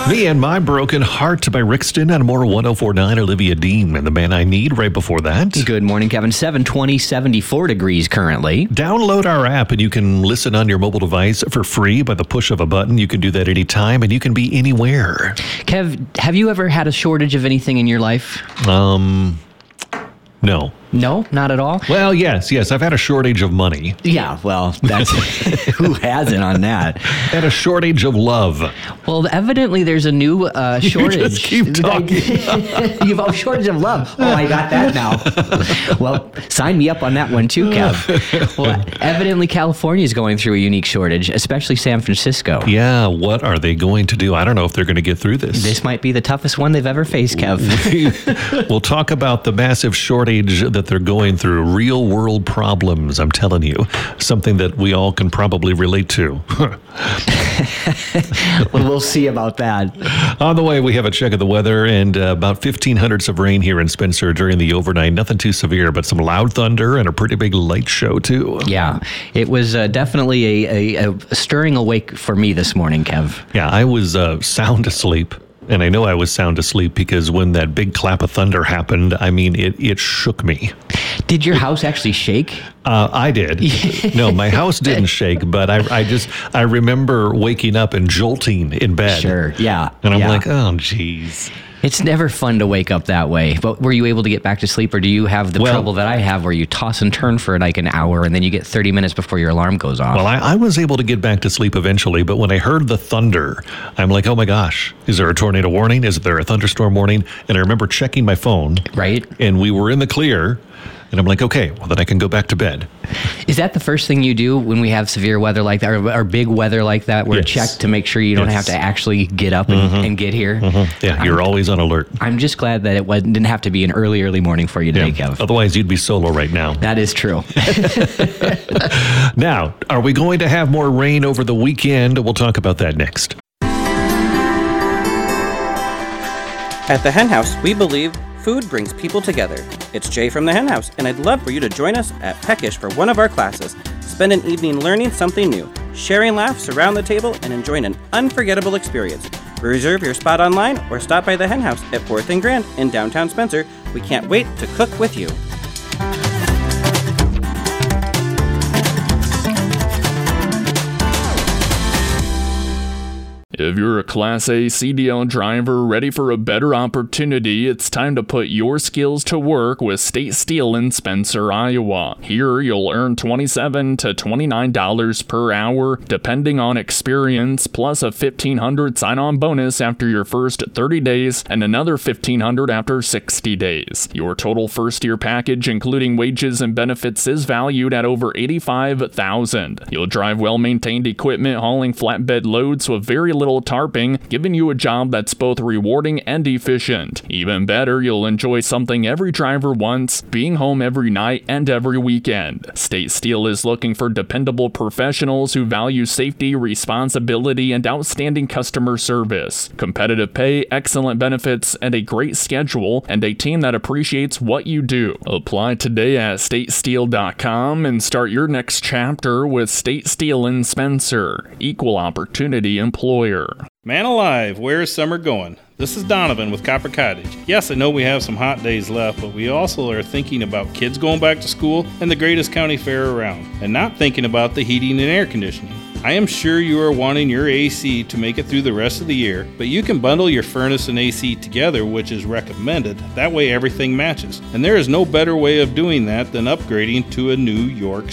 Me and My Broken Heart by Rixton and more 104.9 Olivia Dean and The Man I Need right before that. Good morning, Kevin. 720, 74 degrees currently. Download our app and you can listen on your mobile device for free by the push of a button. You can do that anytime and you can be anywhere. Kev, have you ever had a shortage of anything in your life? No. No, not at all? Well, yes. I've had a shortage of money. Yeah, well, that's who hasn't on that? And a shortage of love. Well, evidently there's a new shortage. You just keep talking. You've a shortage of love. Oh, I got that now. Well, sign me up on that one too, Kev. Well, evidently California is going through a unique shortage, especially San Francisco. Yeah, what are they going to do? I don't know if they're going to get through this. This might be the toughest one they've ever faced, Kev. We'll talk about the massive shortage that they're going through. Real world problems, I'm telling you. Something that we all can probably relate to. Well, we'll see about that. On the way, we have a check of the weather and about 15 hundredths of rain here in Spencer during the overnight. Nothing too severe, but some loud thunder and a pretty big light show, too. Yeah, it was definitely a stirring awake for me this morning, Kev. Yeah, I was sound asleep. And I know I was sound asleep because when that big clap of thunder happened, I mean, it shook me. Did your house actually shake? I did. No, my house didn't shake, but I remember waking up and jolting in bed. Sure, yeah. And I'm like, oh, geez. It's never fun to wake up that way. But were you able to get back to sleep, or do you have the trouble that I have where you toss and turn for like an hour and then you get 30 minutes before your alarm goes off? Well, I was able to get back to sleep eventually, but when I heard the thunder, I'm like, oh my gosh, is there a tornado warning? Is there a thunderstorm warning? And I remember checking my phone. Right. And we were in the clear. And I'm like, okay, well, then I can go back to bed. Is that the first thing you do when we have severe weather like that, or big weather like that, where check to make sure you don't have to actually get up and get here? Yeah, you're always on alert. I'm just glad that it didn't have to be an early morning for you today, Kev. Otherwise, you'd be solo right now. That is true. Now, are we going to have more rain over the weekend? We'll talk about that next. At the Hen House, we believe food brings people together. It's Jay from the Hen House, and I'd love for you to join us at Peckish for one of our classes. Spend an evening learning something new, sharing laughs around the table, and enjoying an unforgettable experience. Reserve your spot online or stop by the Hen House at 4th and Grand in downtown Spencer. We can't wait to cook with you. If you're a Class A CDL driver ready for a better opportunity, it's time to put your skills to work with State Steel in Spencer, Iowa. Here, you'll earn $27 to $29 per hour, depending on experience, plus a $1,500 sign-on bonus after your first 30 days and another $1,500 after 60 days. Your total first-year package, including wages and benefits, is valued at over $85,000. You'll drive well-maintained equipment hauling flatbed loads with very little tarping, giving you a job that's both rewarding and efficient. Even better, you'll enjoy something every driver wants, being home every night and every weekend. State Steel is looking for dependable professionals who value safety, responsibility, and outstanding customer service. Competitive pay, excellent benefits, and a great schedule, and a team that appreciates what you do. Apply today at statesteel.com and start your next chapter with State Steel in Spencer. Equal opportunity employer. Man alive, where is summer going? This is Donovan with Copper Cottage. Yes, I know we have some hot days left, but we also are thinking about kids going back to school and the greatest county fair around, and not thinking about the heating and air conditioning. I am sure you are wanting your AC to make it through the rest of the year, but you can bundle your furnace and AC together, which is recommended. That way everything matches. And there is no better way of doing that than upgrading to a new York